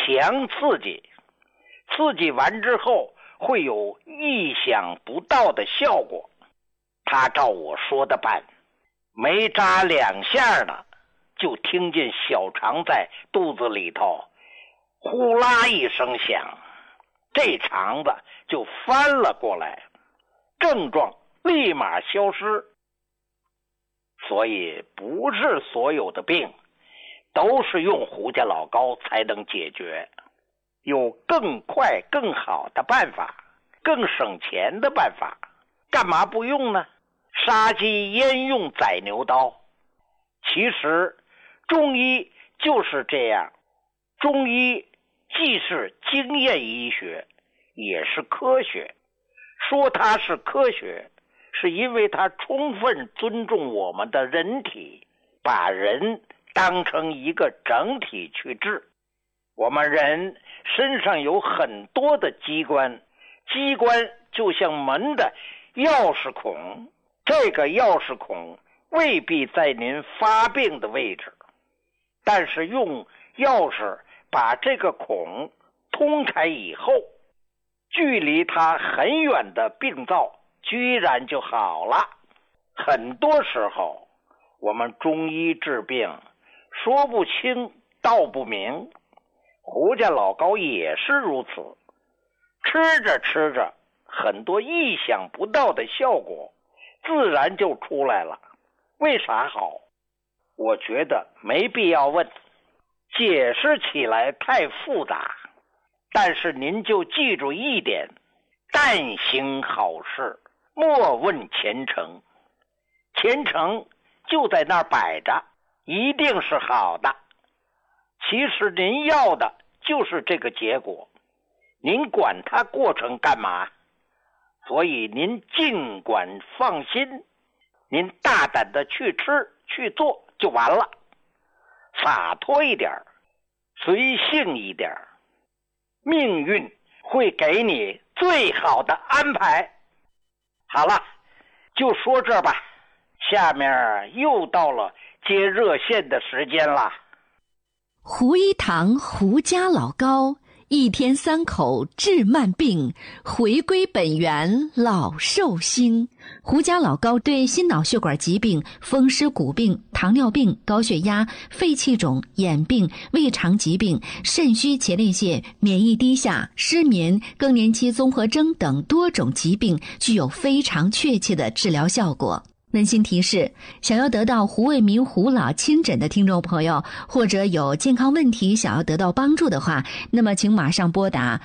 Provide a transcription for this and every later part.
强刺激，刺激完之后会有意想不到的效果。他照我说的办，没扎2下呢，就听见小肠在肚子里头呼啦一声响，这肠子就翻了过来，症状立马消失。所以不是所有的病都是用胡家老膏才能解决，有更快更好的办法，更省钱的办法，干嘛不用呢？杀鸡焉用宰牛刀？其实中医就是这样，中医既是经验医学，也是科学。说它是科学，是因为它充分尊重我们的人体，把人当成一个整体去治。我们人身上有很多的机关，机关就像门的钥匙孔，这个钥匙孔未必在您发病的位置，但是用钥匙把这个孔通开以后，距离它很远的病灶居然就好了。很多时候我们中医治病说不清道不明，胡家老膏也是如此，吃着吃着很多意想不到的效果自然就出来了。为啥好？我觉得没必要问，解释起来太复杂。但是您就记住一点，但行好事，莫问前程。前程就在那儿摆着，一定是好的。其实您要的就是这个结果，您管它过程干嘛？所以您尽管放心，您大胆的去吃去做就完了，洒脱一点，随性一点，命运会给你最好的安排。好了，就说这吧，下面又到了接热线的时间了。 胡一堂胡家老膏，1天3口治慢病，回归本源老寿星。胡家老膏对心脑血管疾病、风湿骨病、糖尿病、高血压、肺气肿、眼病、胃肠疾病、肾虚前列腺、免疫低下、失眠、更年期综合征等多种疾病具有非常确切的治疗效果。温馨提示，想要得到胡卫民胡老亲诊的听众朋友，或者有健康问题想要得到帮助的话，那么请马上拨打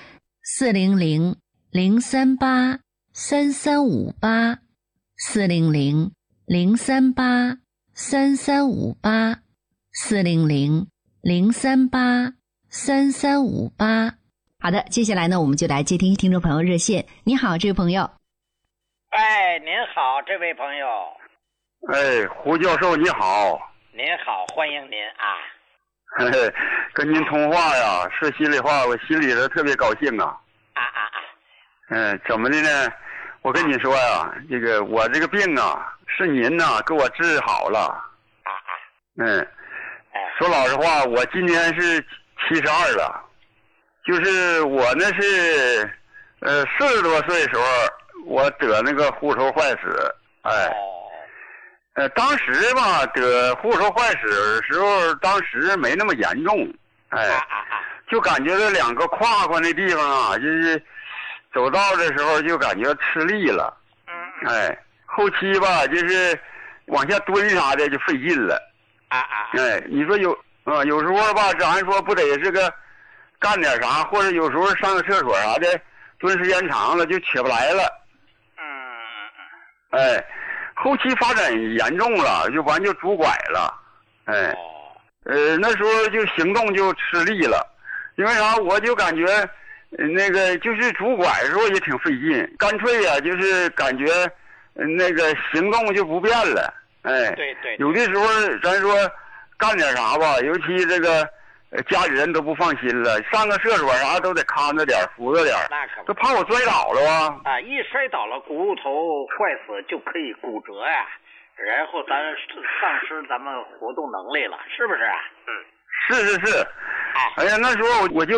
400-038-3358 400-038-3358 400-038-3358。好的，接下来呢，我们就来接听听众朋友热线。你好，这位朋友。 哎，您好，这位朋友。 哎，胡教授你好。 您好，欢迎您啊。 嘿嘿，跟您通话呀，说心里话，我心里头特别高兴啊。怎么的呢？我跟你说呀，这个我这个病啊，是您呐给我治好了。说老实话，我今年是72了，就是我那是40多岁的时候。我得那个户头坏死，当时吧得户头坏死的时候，当时没那么严重，就感觉这2个胯胯那地方啊，就是走道的时候就感觉吃力了，后期吧就是往下蹲啥的就费劲了，你说有时候吧，咱说不得是个干点啥，或者有时候上个厕所啥的，蹲时间长了就起不来了。后期发展严重了，就拄拐了，那时候就行动就吃力了，因为啥？我就感觉那个就是拄拐的时候也挺费劲，干脆呀就是感觉那个行动就不便了， 对， 有的时候咱说干点啥吧，尤其这个家里人都不放心了，上个厕所啥都得看着点，扶着点， 那可不， 都怕我摔倒了啊！一摔倒了，骨头坏死就可以骨折呀，然后咱丧失咱们活动能力了，是不是啊？ 是。哎呀，那时候我就